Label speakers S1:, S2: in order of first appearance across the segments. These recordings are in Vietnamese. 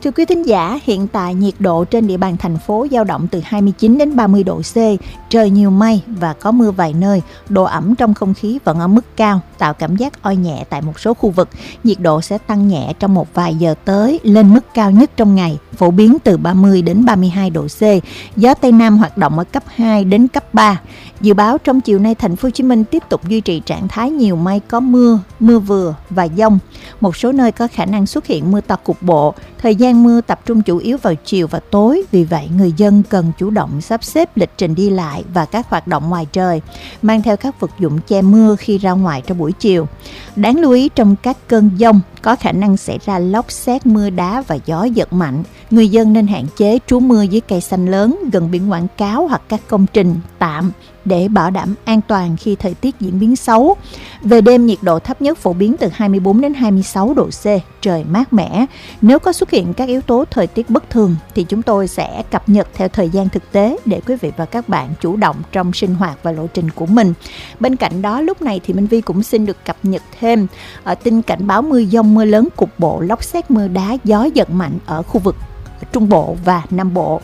S1: Thưa quý thính giả, hiện tại nhiệt độ trên địa bàn thành phố dao động từ 29 đến 30 độ C, trời nhiều mây và có mưa vài nơi, độ ẩm trong không khí vẫn ở mức cao, tạo cảm giác oi nhẹ tại một số khu vực. Nhiệt độ sẽ tăng nhẹ trong một vài giờ tới, lên mức cao nhất trong ngày, phổ biến từ 30 đến 32 độ C. Gió Tây Nam hoạt động ở cấp 2 đến cấp 3. Dự báo trong chiều nay thành phố Hồ Chí Minh tiếp tục duy trì trạng thái nhiều mây có mưa, mưa vừa và dông. Một số nơi có khả năng xuất hiện mưa to cục bộ. Thời gian mưa tập trung chủ yếu vào chiều và tối, vì vậy người dân cần chủ động sắp xếp lịch trình đi lại và các hoạt động ngoài trời, mang theo các vật dụng che mưa khi ra ngoài trong buổi chiều. Đáng lưu ý trong các cơn dông có khả năng xảy ra lốc sét, mưa đá và gió giật mạnh. Người dân nên hạn chế trú mưa dưới cây xanh lớn, gần biển quảng cáo hoặc các công trình tạm để bảo đảm an toàn khi thời tiết diễn biến xấu. Về đêm, nhiệt độ thấp nhất phổ biến từ 24 đến 26 độ C, trời mát mẻ. Nếu có xuất hiện các yếu tố thời tiết bất thường thì chúng tôi sẽ cập nhật theo thời gian thực tế để quý vị và các bạn chủ động trong sinh hoạt và lộ trình của mình. Bên cạnh đó, lúc này thì Minh Vi cũng xin được cập nhật thêm tin cảnh báo mưa dông, mưa lớn cục bộ, lốc sét, mưa đá, gió giật mạnh ở khu vực Trung Bộ và Nam Bộ.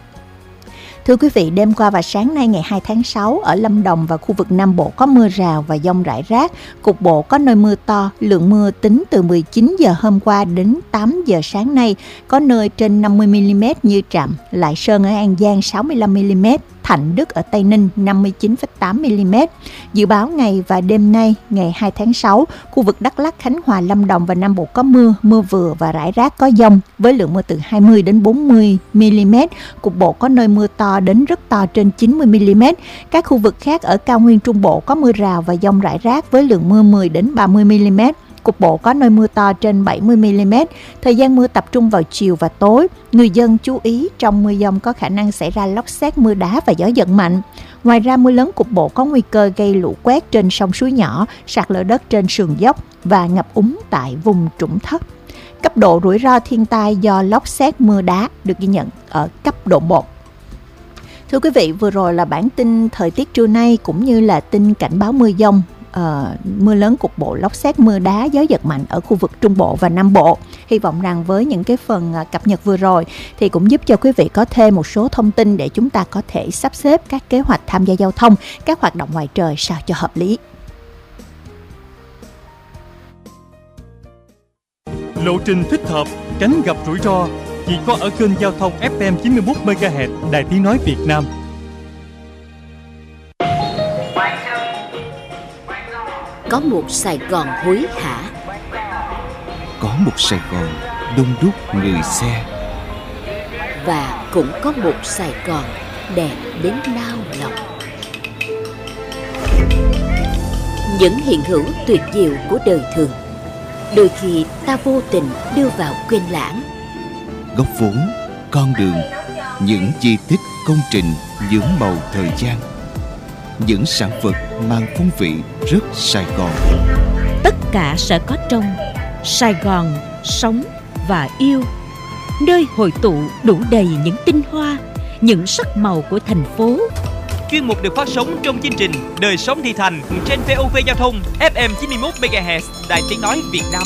S1: Thưa quý vị, đêm qua và sáng nay ngày 2 tháng 6 ở Lâm Đồng và khu vực Nam Bộ có mưa rào và dông rải rác, cục bộ có nơi mưa to, lượng mưa tính từ 19 giờ hôm qua đến 8 giờ sáng nay, có nơi trên 50 mm như Trạm, Lại Sơn ở An Giang 65 mm, Thạnh Đức ở Tây Ninh 59,8 mm. Dự báo ngày và đêm nay, ngày 2 tháng 6, khu vực Đắk Lắk, Khánh Hòa, Lâm Đồng và Nam Bộ có mưa, mưa vừa và rải rác có dông, với lượng mưa từ 20 đến 40 mm, cục bộ có nơi mưa to đến rất to trên 90 mm. Các khu vực khác ở cao nguyên Trung Bộ có mưa rào và dông rải rác với lượng mưa 10 đến 30 mm. Cục bộ có nơi mưa to trên 70 mm. Thời gian mưa tập trung vào chiều và tối. Người dân chú ý trong mưa dông có khả năng xảy ra lốc sét, mưa đá và gió giật mạnh. Ngoài ra, mưa lớn cục bộ có nguy cơ gây lũ quét trên sông suối nhỏ, sạt lở đất trên sườn dốc và ngập úng tại vùng trũng thấp. Cấp độ rủi ro thiên tai do lốc sét, mưa đá được ghi nhận ở cấp độ 1. Thưa quý vị, vừa rồi là bản tin thời tiết trưa nay cũng như là tin cảnh báo mưa dông, mưa lớn cục bộ, lốc sét, mưa đá, gió giật mạnh ở khu vực Trung Bộ và Nam Bộ. Hy vọng rằng với những cái phần cập nhật vừa rồi thì cũng giúp cho quý vị có thêm một số thông tin để chúng ta có thể sắp xếp các kế hoạch tham gia giao thông, các hoạt động ngoài trời sao cho hợp lý.
S2: Lộ trình thích hợp, tránh gặp rủi ro chỉ có ở kênh giao thông FM 91 MHz Đài Tiếng nói Việt Nam.
S3: Có một Sài Gòn hối hả,
S4: có một Sài Gòn đông đúc người xe,
S3: và cũng có một Sài Gòn đẹp đến nao lòng. Những hiện hữu tuyệt diệu của đời thường, đôi khi ta vô tình đưa vào quên lãng.
S4: Góc phố, con đường, những di tích, công trình nhuốm màu thời gian, những sản vật mang phong vị rất Sài Gòn.
S5: Tất cả sẽ có trong Sài Gòn sống và yêu, nơi hội tụ đủ đầy những tinh hoa, những sắc màu của thành phố.
S6: Chuyên mục được phát sóng trong chương trình Đời sống thị thành trên VOV Giao thông FM 91 MHz Đài Tiếng nói Việt Nam.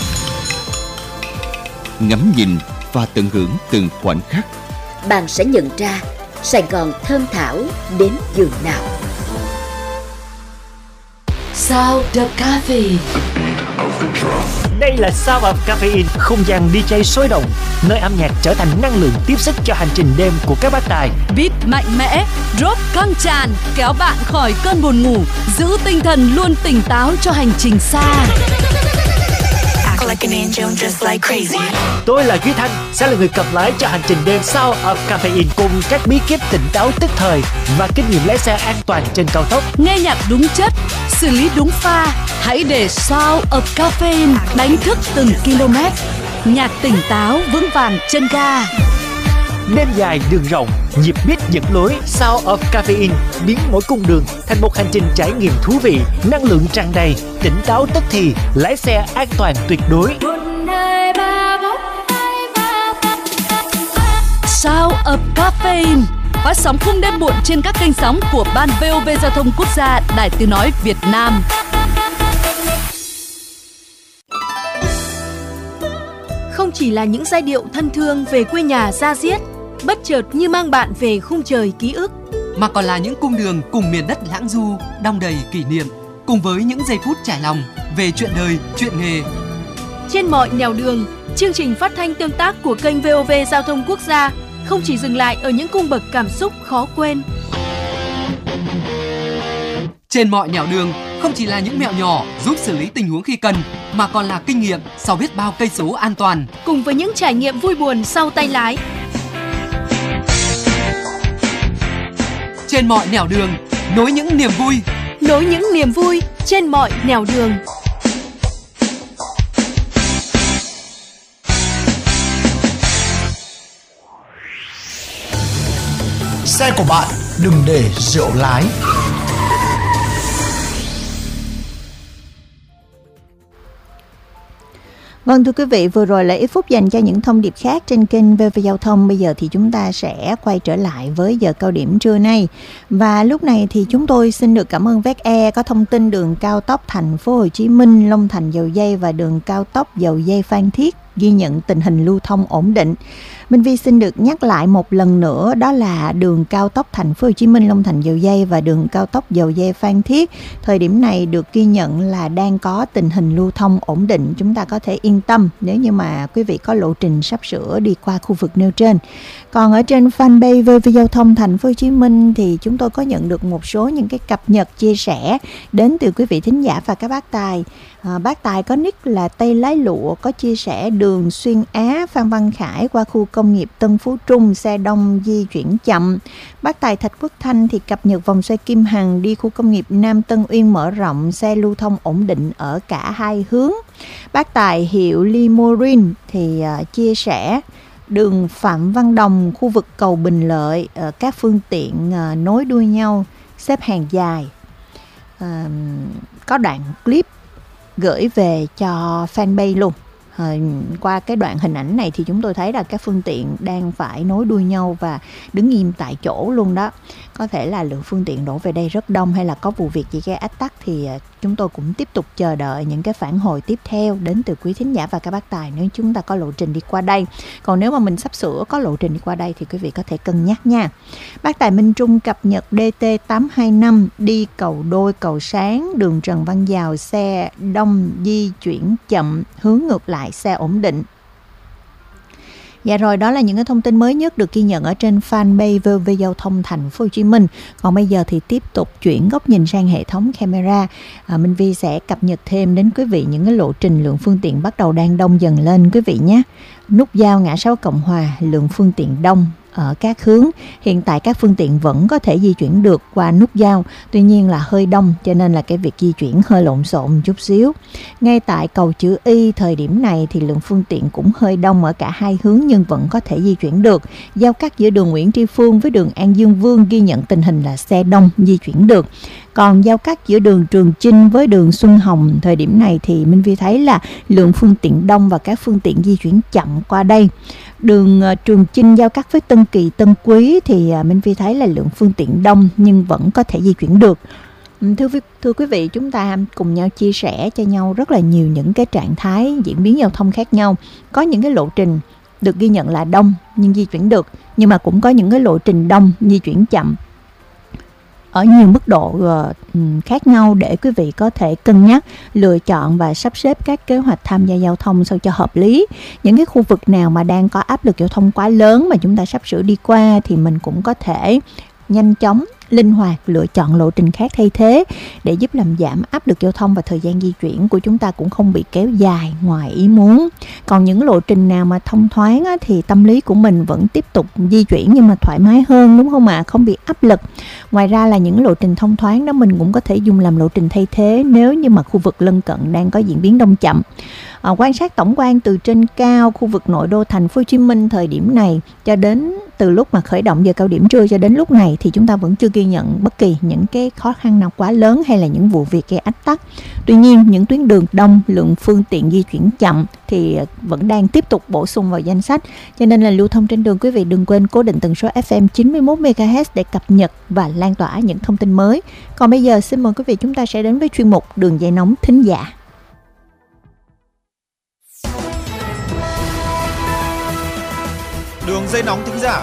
S4: Ngắm nhìn và tận hưởng từng khoảnh khắc,
S3: bạn sẽ nhận ra Sài Gòn thơm thảo đến giường nào. Sound of Caffeine.
S7: Đây là Sound of Caffeine, không gian DJ sôi động, nơi âm nhạc trở thành năng lượng tiếp sức cho hành trình đêm của các bác tài.
S8: Beat mạnh mẽ, drop căng tràn, kéo bạn khỏi cơn buồn ngủ, giữ tinh thần luôn tỉnh táo cho hành trình xa.
S7: Tôi là Duy Thanh, sẽ là người cầm lái cho hành trình đêm Sound of Caffeine cùng các bí kíp tỉnh táo tức thời và kinh nghiệm lái xe an toàn trên cao tốc.
S8: Nghe nhạc đúng chất, xử lý đúng pha, hãy để Sound of Caffeine đánh thức từng km. Nhạc tỉnh táo vững vàng chân ga.
S7: Đêm dài đường rộng, nhịp beat dẫn lối. Sound of Caffeine biến mỗi cung đường thành một hành trình trải nghiệm thú vị, năng lượng tràn đầy, tỉnh táo tức thì, lái xe an toàn tuyệt đối.
S8: Sound of Caffeine phát sóng khung đêm muộn trên các kênh sóng của Ban VOV Giao thông Quốc gia Đài Tiếng nói Việt Nam. không chỉ là những giai điệu thân thương về quê nhà da diết, bất chợt như mang bạn về khung trời ký ức,
S9: mà còn là những cung đường cùng miền đất lãng du, đong đầy kỷ niệm, cùng với những giây phút trải lòng về chuyện đời, chuyện nghề.
S8: Trên mọi nẻo đường, chương trình phát thanh tương tác của kênh VOV Giao thông Quốc gia không chỉ dừng lại ở những cung bậc cảm xúc khó quên.
S9: Trên mọi nẻo đường không chỉ là những mẹo nhỏ giúp xử lý tình huống khi cần, mà còn là kinh nghiệm sau biết bao cây số an toàn,
S8: cùng với những trải nghiệm vui buồn sau tay lái.
S9: Trên mọi nẻo đường, nối những niềm vui
S8: trên mọi nẻo đường.
S10: Xe của bạn đừng để rượu lái.
S1: Vâng, thưa quý vị, vừa rồi là ít phút dành cho những thông điệp khác trên kênh VV Giao thông. Bây giờ thì chúng ta sẽ quay trở lại với giờ cao điểm trưa nay. Và lúc này thì chúng tôi xin được cảm ơn VEC có thông tin đường cao tốc Thành phố Hồ Chí Minh, Long Thành Dầu Giây và đường cao tốc Dầu Giây Phan Thiết ghi nhận tình hình lưu thông ổn định. Minh Vi xin được nhắc lại một lần nữa, đó là đường cao tốc Thành phố Hồ Chí Minh, Long Thành Dầu Giây và đường cao tốc Dầu Giây Phan Thiết thời điểm này được ghi nhận là đang có tình hình lưu thông ổn định. Chúng ta có thể yên tâm nếu như mà quý vị có lộ trình sắp sửa đi qua khu vực nêu trên. Còn ở trên fanpage VV Giao thông Thành phố Hồ Chí Minh thì chúng tôi có nhận được một số những cái cập nhật chia sẻ đến từ quý vị thính giả và các bác tài. Bác Tài có nick là Tây Lái Lụa có chia sẻ đường Xuyên Á Phan Văn Khải qua khu công nghiệp Tân Phú Trung xe đông di chuyển chậm. Bác Tài Thạch Quốc Thanh thì cập nhật vòng xoay Kim Hằng đi khu công nghiệp Nam Tân Uyên mở rộng, xe lưu thông ổn định ở cả hai hướng. Bác Tài hiệu Limorin thì chia sẻ đường Phạm Văn Đồng khu vực cầu Bình Lợi, các phương tiện nối đuôi nhau xếp hàng dài. Có đoạn clip gửi về cho fanpage luôn. Qua cái đoạn hình ảnh này thì chúng tôi thấy là các phương tiện đang phải nối đuôi nhau và đứng im tại chỗ luôn đó. Có thể là lượng phương tiện đổ về đây rất đông hay là có vụ việc gì gây ách tắc thì chúng tôi cũng tiếp tục chờ đợi những cái phản hồi tiếp theo đến từ quý thính giả và các bác tài nếu chúng ta có lộ trình đi qua đây. Còn nếu mà mình sắp sửa có lộ trình đi qua đây thì quý vị có thể cân nhắc nha. Bác Tài Minh Trung cập nhật DT825 đi cầu Đôi cầu Sáng đường Trần Văn Dào xe đông di chuyển chậm, hướng ngược lại xe ổn định. Dạ rồi, đó là những cái thông tin mới nhất được ghi nhận ở trên fanpage VV Giao thông Thành phố Hồ Chí Minh. Còn bây giờ thì tiếp tục chuyển góc nhìn sang hệ thống camera. Minh Vi sẽ cập nhật thêm đến quý vị những cái lộ trình lượng phương tiện bắt đầu đang đông dần lên quý vị nhé. Nút giao ngã 6 Cộng Hòa, lượng phương tiện đông ở các hướng. Hiện tại các phương tiện vẫn có thể di chuyển được qua nút giao, tuy nhiên là hơi đông cho nên là cái việc di chuyển hơi lộn xộn chút xíu. Ngay tại cầu chữ Y thời điểm này thì lượng phương tiện cũng hơi đông ở cả hai hướng nhưng vẫn có thể di chuyển được. Giao cắt giữa đường Nguyễn Tri Phương với đường An Dương Vương ghi nhận tình hình là xe đông di chuyển được. Còn giao cắt giữa đường Trường Chinh với đường Xuân Hồng thời điểm này thì Minh Vi thấy là lượng phương tiện đông và các phương tiện di chuyển chậm qua đây. Đường Trường Chinh giao cắt với Tân Kỳ, Tân Quý thì Minh Vi thấy là lượng phương tiện đông nhưng vẫn có thể di chuyển được. Thưa quý vị, chúng ta cùng nhau chia sẻ cho nhau rất là nhiều những cái trạng thái diễn biến giao thông khác nhau. Có những cái lộ trình được ghi nhận là đông nhưng di chuyển được, nhưng mà cũng có những cái lộ trình đông di chuyển chậm ở nhiều mức độ khác nhau để quý vị có thể cân nhắc, lựa chọn và sắp xếp các kế hoạch tham gia giao thông sao cho hợp lý. Những cái khu vực nào mà đang có áp lực giao thông quá lớn mà chúng ta sắp sửa đi qua thì mình cũng có thể nhanh chóng, linh hoạt lựa chọn lộ trình khác thay thế để giúp làm giảm áp lực giao thông và thời gian di chuyển của chúng ta cũng không bị kéo dài ngoài ý muốn. Còn những lộ trình nào mà thông thoáng á, thì tâm lý của mình vẫn tiếp tục di chuyển nhưng mà thoải mái hơn, đúng không ạ? Không bị áp lực. Ngoài ra là những lộ trình thông thoáng đó mình cũng có thể dùng làm lộ trình thay thế nếu như mà khu vực lân cận đang có diễn biến đông chậm. Quan sát tổng quan từ trên cao khu vực nội đô Thành phố Hồ Chí Minh thời điểm này cho đến từ lúc mà khởi động giờ cao điểm trưa cho đến lúc này thì chúng ta vẫn chưa ghi nhận bất kỳ những cái khó khăn nào quá lớn hay là những vụ việc gây ách tắc. Tuy nhiên những tuyến đường đông, lượng phương tiện di chuyển chậm thì vẫn đang tiếp tục bổ sung vào danh sách. Cho nên là lưu thông trên đường quý vị đừng quên cố định tần số FM 91 MHz để cập nhật và lan tỏa những thông tin mới. Còn bây giờ xin mời quý vị chúng ta sẽ đến với chuyên mục Đường dây nóng thính giả.
S11: Đường dây nóng thính giả.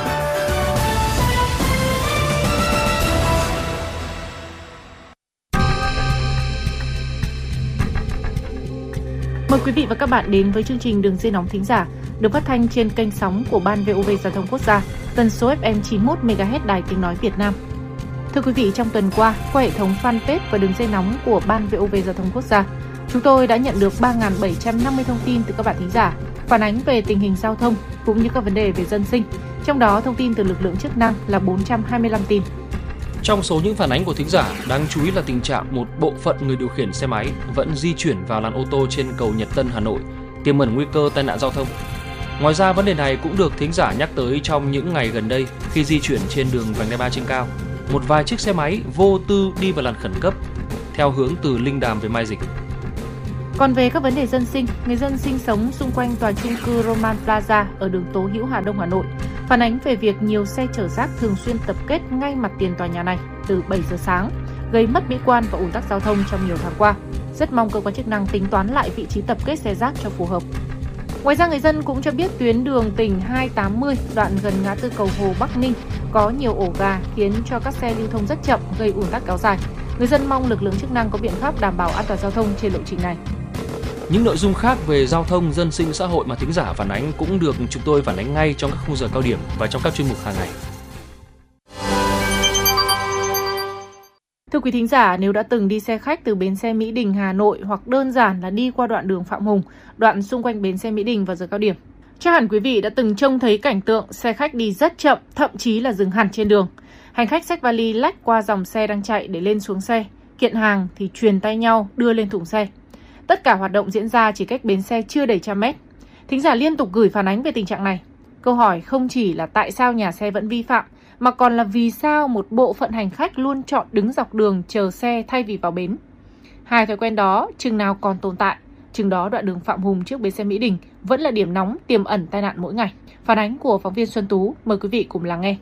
S12: Mời quý vị và các bạn đến với chương trình Đường dây nóng thính giả được phát thanh trên kênh sóng của Ban VOV Giao thông Quốc gia, tần số FM 91 MHz Đài Tiếng nói Việt Nam. Thưa quý vị, trong tuần qua, qua hệ thống fanpage và đường dây nóng của Ban VOV Giao thông Quốc gia, chúng tôi đã nhận được 3.750 thông tin từ các bạn thính giả phản ánh về tình hình giao thông cũng như các vấn đề về dân sinh. Trong đó, thông tin từ lực lượng chức năng là 425 tin.
S13: Trong số những phản ánh của thính giả, đáng chú ý là tình trạng một bộ phận người điều khiển xe máy vẫn di chuyển vào làn ô tô trên cầu Nhật Tân, Hà Nội, tiềm ẩn nguy cơ tai nạn giao thông. Ngoài ra, vấn đề này cũng được thính giả nhắc tới trong những ngày gần đây khi di chuyển trên đường vành đai 3 trên cao. Một vài chiếc xe máy vô tư đi vào làn khẩn cấp theo hướng từ Linh Đàm về Mai Dịch.
S12: Còn về các vấn đề dân sinh, người dân sinh sống xung quanh tòa chung cư Roman Plaza ở đường Tố Hữu, Hà Đông, Hà Nội phản ánh về việc nhiều xe chở rác thường xuyên tập kết ngay mặt tiền tòa nhà này từ 7 giờ sáng, gây mất mỹ quan và ùn tắc giao thông trong nhiều tháng qua. Rất mong cơ quan chức năng tính toán lại vị trí tập kết xe rác cho phù hợp. Ngoài ra, người dân cũng cho biết tuyến đường tỉnh 280 đoạn gần ngã tư cầu Hồ Bắc Ninh có nhiều ổ gà khiến cho các xe lưu thông rất chậm, gây ùn tắc kéo dài. Người dân mong lực lượng chức năng có biện pháp đảm bảo an toàn giao thông trên lộ trình này.
S13: Những nội dung khác về giao thông, dân sinh, xã hội mà thính giả phản ánh cũng được chúng tôi phản ánh ngay trong các khung giờ cao điểm và trong các chuyên mục hàng ngày.
S12: Thưa quý thính giả, nếu đã từng đi xe khách từ bến xe Mỹ Đình, Hà Nội hoặc đơn giản là đi qua đoạn đường Phạm Hùng, đoạn xung quanh bến xe Mỹ Đình vào giờ cao điểm, chắc hẳn quý vị đã từng trông thấy cảnh tượng xe khách đi rất chậm, thậm chí là dừng hẳn trên đường. Hành khách xách vali lách qua dòng xe đang chạy để lên xuống xe, kiện hàng thì truyền tay nhau đưa lên thùng xe. Tất cả hoạt động diễn ra chỉ cách bến xe chưa đầy 100 mét. Thính giả liên tục gửi phản ánh về tình trạng này. Câu hỏi không chỉ là tại sao nhà xe vẫn vi phạm, mà còn là vì sao một bộ phận hành khách luôn chọn đứng dọc đường chờ xe thay vì vào bến. Hai thói quen đó chừng nào còn tồn tại, chừng đó đoạn đường Phạm Hùng trước bến xe Mỹ Đình vẫn là điểm nóng tiềm ẩn tai nạn mỗi ngày. Phản ánh của phóng viên Xuân Tú, mời quý vị cùng lắng nghe.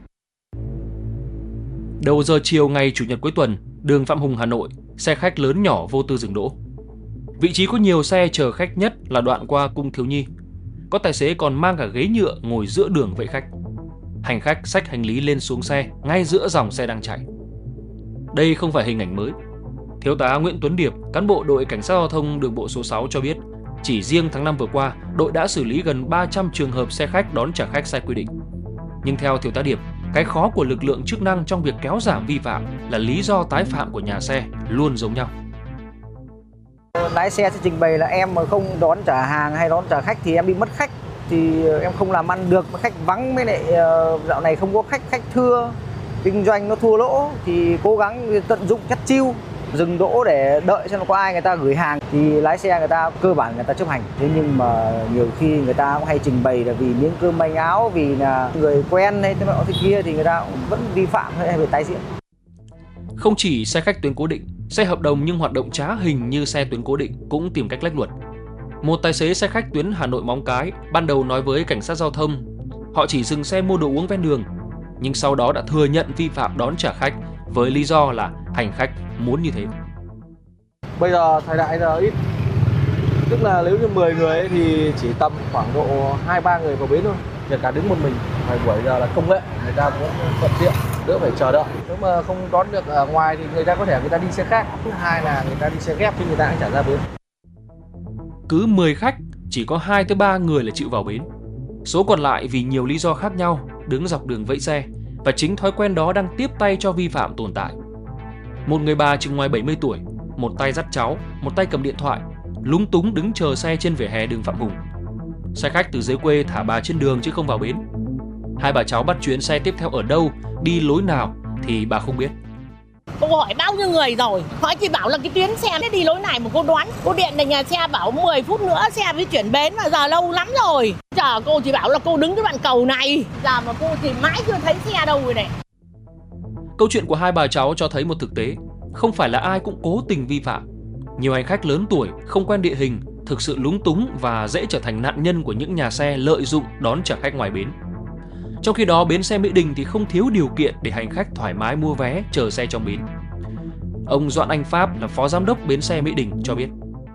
S13: Đầu giờ chiều ngày Chủ nhật cuối tuần, đường Phạm Hùng, Hà Nội, xe khách lớn nhỏ vô tư dừng đỗ. Vị trí có nhiều xe chờ khách nhất là đoạn qua Cung Thiếu Nhi. Có tài xế còn mang cả ghế nhựa ngồi giữa đường vậy khách. Hành khách xách hành lý lên xuống xe ngay giữa dòng xe đang chạy. Đây không phải hình ảnh mới. Thiếu tá Nguyễn Tuấn Điệp, cán bộ đội Cảnh sát Giao thông đường bộ số 6 cho biết, chỉ riêng tháng 5 vừa qua, đội đã xử lý gần 300 trường hợp xe khách đón trả khách sai quy định. Nhưng theo thiếu tá Điệp, cái khó của lực lượng chức năng trong việc kéo giảm vi phạm là lý do tái phạm của nhà xe luôn giống nhau.
S14: Lái xe sẽ trình bày là em mà không đón trả hàng hay đón trả khách thì em bị mất khách, thì em không làm ăn được, khách vắng với lại dạo này không có khách thưa, kinh doanh nó thua lỗ thì cố gắng tận dụng chất chiêu dừng đỗ để đợi xem có ai người ta gửi hàng thì lái xe người ta cơ bản người ta chấp hành. Thế nhưng mà nhiều khi người ta cũng hay trình bày là vì miếng cơm manh áo, vì là người quen hay thế nọ thế kia thì người ta cũng vẫn vi phạm hay bị tái diễn.
S13: Không chỉ xe khách tuyến cố định, xe hợp đồng nhưng hoạt động trá hình như xe tuyến cố định cũng tìm cách lách luật. Một tài xế xe khách tuyến Hà Nội Móng Cái ban đầu nói với cảnh sát giao thông họ chỉ dừng xe mua đồ uống ven đường, nhưng sau đó đã thừa nhận vi phạm đón trả khách với lý do là hành khách muốn như thế.
S15: Bây giờ thời đại giờ ít, tức là nếu như 10 người ấy thì chỉ tầm khoảng độ 2-3 người vào bến thôi, kể cả đứng một mình. Thời buổi giờ là công nghệ, người ta cũng thuận tiện, đỡ phải chờ đợi. Nếu mà không đón được ở ngoài thì người ta có thể người ta đi xe khác. Thứ hai là người ta đi xe ghép thì người ta cũng trả ra bến.
S13: Cứ 10 khách chỉ có 2-3 người là chịu vào bến. Số còn lại vì nhiều lý do khác nhau đứng dọc đường vẫy xe, và chính thói quen đó đang tiếp tay cho vi phạm tồn tại. Một người bà chừng ngoài 70 tuổi, một tay dắt cháu, một tay cầm điện thoại, lúng túng đứng chờ xe trên vỉa hè đường Phạm Hùng. Xe khách từ dưới quê thả bà trên đường chứ không vào bến. Hai bà cháu bắt chuyến xe tiếp theo ở đâu, đi lối nào thì bà không biết.
S16: Cô hỏi bao nhiêu người rồi, họ chỉ bảo là cái tuyến xe nó đi lối này mà cô đoán. Cô điện là nhà xe bảo 10 phút nữa xe mới chuyển bến mà giờ lâu lắm rồi. Giờ cô chỉ bảo là cô đứng cái đoạn cầu này, giờ mà cô thì mãi chưa thấy xe đâu rồi này.
S13: Câu chuyện của hai bà cháu cho thấy một thực tế, không phải là ai cũng cố tình vi phạm. Nhiều hành khách lớn tuổi, không quen địa hình, thực sự lúng túng và dễ trở thành nạn nhân của những nhà xe lợi dụng đón trả khách ngoài bến. Trong khi đó, bến xe Mỹ Đình thì không thiếu điều kiện để hành khách thoải mái mua vé chờ xe trong bến. Ông Doãn Anh Pháp là phó giám đốc bến xe Mỹ Đình cho biết.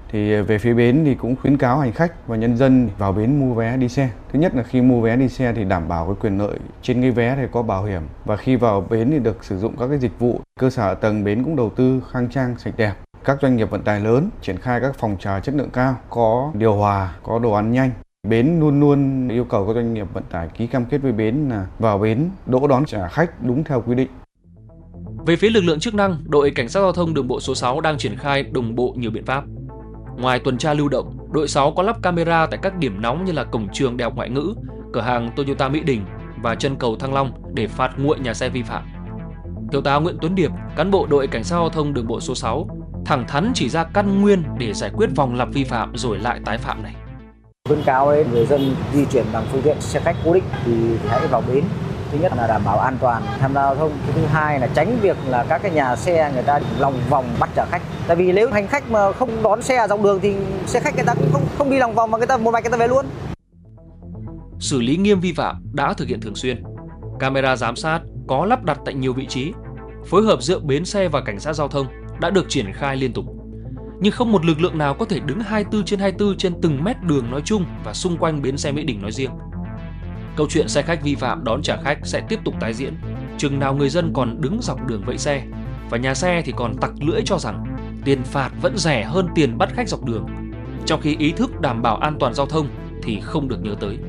S11: Thì về phía bến thì cũng khuyến cáo hành khách và nhân dân vào bến mua vé đi xe. Thứ nhất là khi mua vé đi xe thì đảm bảo cái quyền lợi trên cái vé thì có bảo hiểm, và khi vào bến thì được sử dụng các cái dịch vụ. Cơ sở hạ tầng bến cũng đầu tư khang trang sạch đẹp. Các doanh nghiệp vận tải lớn triển khai các phòng chờ chất lượng cao, có điều hòa, có đồ ăn nhanh. Bến luôn luôn yêu cầu các doanh nghiệp vận tải ký cam kết với bến là vào bến đỗ đón trả khách đúng theo quy định.
S13: Về phía lực lượng chức năng, đội Cảnh sát Giao thông Đường bộ số 6 đang triển khai đồng bộ nhiều biện pháp. Ngoài tuần tra lưu động, đội 6 có lắp camera tại các điểm nóng như là cổng trường Đại học Ngoại ngữ, cửa hàng Toyota Mỹ Đình và chân cầu Thăng Long để phạt nguội nhà xe vi phạm. Thiếu tá Nguyễn Tuấn Điệp, cán bộ đội Cảnh sát Giao thông Đường bộ số 6, thẳng thắn chỉ ra căn nguyên để giải quyết vòng lặp vi phạm rồi lại tái phạm này.
S14: Khuyến cáo đến người dân di chuyển bằng phương tiện xe khách cố định thì hãy vào bến. Thứ nhất là đảm bảo an toàn tham gia giao thông. Thứ hai là tránh việc là các cái nhà xe người ta lòng vòng bắt trả khách. Tại vì nếu hành khách mà không đón xe ở dọc đường thì xe khách người ta cũng không đi lòng vòng mà người ta một mạch người ta về luôn.
S13: Xử lý nghiêm vi phạm đã thực hiện thường xuyên. Camera giám sát có lắp đặt tại nhiều vị trí. Phối hợp giữa bến xe và cảnh sát giao thông đã được triển khai liên tục. Nhưng không một lực lượng nào có thể đứng 24/24 trên từng mét đường nói chung và xung quanh bến xe Mỹ Đình nói riêng. Câu chuyện xe khách vi phạm đón trả khách sẽ tiếp tục tái diễn, chừng nào người dân còn đứng dọc đường vẫy xe, và nhà xe thì còn tặc lưỡi cho rằng tiền phạt vẫn rẻ hơn tiền bắt khách dọc đường, trong khi ý thức đảm bảo an toàn giao thông thì không được nhớ tới.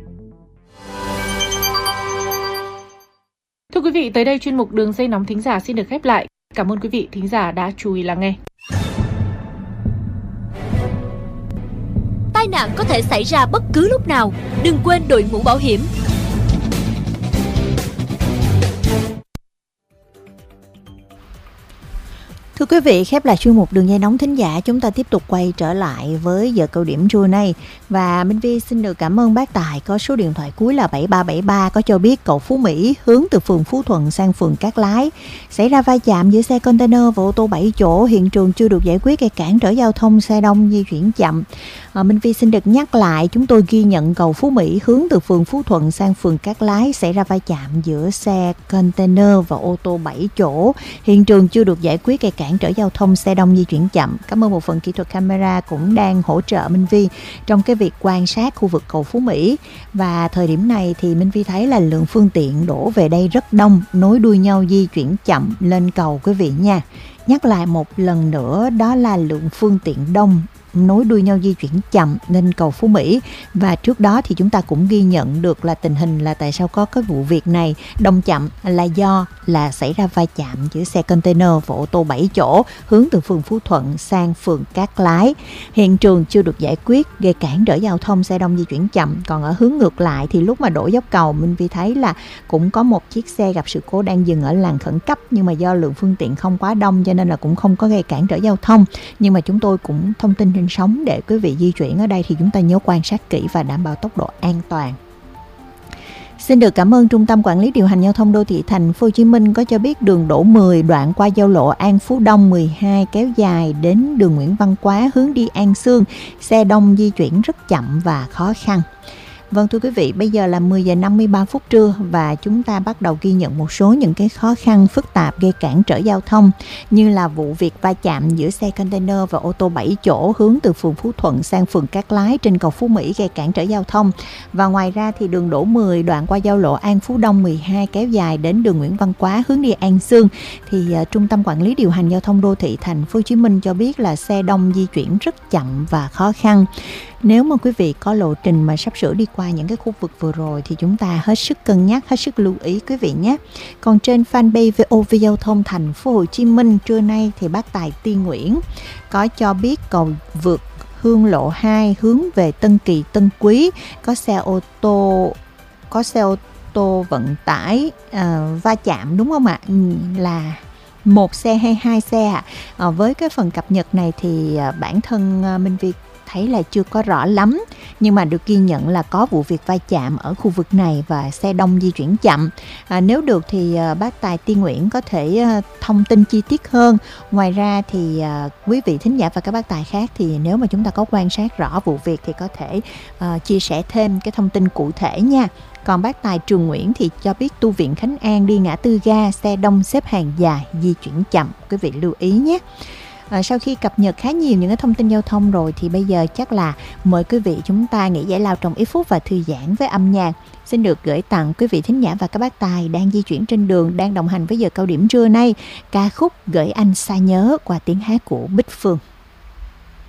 S12: Thưa quý vị, tới đây chuyên mục Đường dây nóng thính giả xin được khép lại. Cảm ơn quý vị thính giả đã chú ý lắng nghe.
S3: Tai nạn có thể xảy ra bất cứ lúc nào, đừng quên đội mũ bảo hiểm.
S1: Thưa quý vị, khép lại chuyên mục Đường dây nóng thính giả, chúng ta tiếp tục quay trở lại với giờ cao điểm trưa nay. Và Minh Vi xin được cảm ơn bác Tài có số điện thoại cuối là 7373 có cho biết cầu Phú Mỹ hướng từ phường Phú Thuận sang phường Cát Lái xảy ra va chạm giữa xe container và ô tô 7 chỗ, hiện trường chưa được giải quyết gây cản trở giao thông, xe đông di chuyển chậm. Minh Vi xin được nhắc lại, chúng tôi ghi nhận cầu Phú Mỹ hướng từ phường Phú Thuận sang phường Cát Lái xảy ra va chạm giữa xe container và ô tô 7 chỗ, hiện trường chưa được giải quyết gây cản trở giao thông, xe đông di chuyển chậm. Cảm ơn bộ phận kỹ thuật camera cũng đang hỗ trợ Minh Vi trong cái việc quan sát khu vực cầu Phú Mỹ. Và thời điểm này thì Minh Vi thấy là lượng phương tiện đổ về đây rất đông, nối đuôi nhau di chuyển chậm lên cầu quý vị nha. Nhắc lại một lần nữa, đó là lượng phương tiện đông nối đuôi nhau di chuyển chậm lên cầu Phú Mỹ. Và trước đó thì chúng ta cũng ghi nhận được là tình hình là tại sao có cái vụ việc này đông chậm là do là xảy ra va chạm giữa xe container và ô tô 7 chỗ hướng từ phường Phú Thuận sang phường Cát Lái. Hiện trường chưa được giải quyết gây cản trở giao thông, xe đông di chuyển chậm. Còn ở hướng ngược lại thì lúc mà đổ dốc cầu, Minh Vi thấy là cũng có một chiếc xe gặp sự cố đang dừng ở làn khẩn cấp, nhưng mà do lượng phương tiện không quá đông cho nên là cũng không có gây cản trở giao thông. Nhưng mà chúng tôi cũng thông tin trên sóng để quý vị di chuyển ở đây thì chúng ta nhớ quan sát kỹ và đảm bảo tốc độ an toàn. Xin được cảm ơn Trung tâm Quản lý Điều hành Giao thông Đô thị Thành phố Hồ Chí Minh có cho biết đường đỗ 10 đoạn qua giao lộ An Phú Đông 12 kéo dài đến đường Nguyễn Văn Quá hướng đi An Sương, xe đông di chuyển rất chậm và khó khăn. Vâng thưa quý vị, bây giờ là 10 giờ 53 phút trưa và chúng ta bắt đầu ghi nhận một số những cái khó khăn phức tạp gây cản trở giao thông, như là vụ việc va chạm giữa xe container và ô tô 7 chỗ hướng từ phường Phú Thuận sang phường Cát Lái trên cầu Phú Mỹ gây cản trở giao thông. Và ngoài ra thì đường đỗ 10 đoạn qua giao lộ An Phú Đông 12 kéo dài đến đường Nguyễn Văn Quá hướng đi An Sương thì Trung tâm Quản lý Điều hành Giao thông Đô thị Thành phố Hồ Chí Minh cho biết là xe đông di chuyển rất chậm và khó khăn. Nếu mà quý vị có lộ trình mà sắp sửa đi qua những cái khu vực vừa rồi thì chúng ta hết sức cân nhắc, hết sức lưu ý quý vị nhé. Còn trên fanpage VOV Giao thông Thành phố Hồ Chí Minh trưa nay thì bác Tài Tiên Nguyễn có cho biết cầu vượt Hương Lộ 2 hướng về Tân Kỳ Tân Quý có xe ô tô vận tải va chạm đúng không ạ? Là một xe hay hai xe ạ? Với cái phần cập nhật này thì bản thân Minh Việt thấy là chưa có rõ lắm, nhưng mà được ghi nhận là có vụ việc va chạm ở khu vực này và xe đông di chuyển chậm. Nếu được thì bác Tài Tiên Nguyễn có thể thông tin chi tiết hơn. Ngoài ra thì quý vị thính giả và các bác tài khác thì nếu mà chúng ta có quan sát rõ vụ việc thì có thể chia sẻ thêm cái thông tin cụ thể nha. Còn bác Tài Trường Nguyễn thì cho biết tu viện Khánh An đi ngã tư ga, xe đông xếp hàng dài, di chuyển chậm. Quý vị lưu ý nhé. Sau khi cập nhật khá nhiều những cái thông tin giao thông rồi thì bây giờ chắc là mời quý vị chúng ta nghỉ giải lao trong ít phút và thư giãn với âm nhạc. Xin được gửi tặng quý vị thính giả và các bác tài đang di chuyển trên đường, đang đồng hành với giờ cao điểm trưa nay, ca khúc Gửi Anh Xa Nhớ qua tiếng hát của Bích Phương.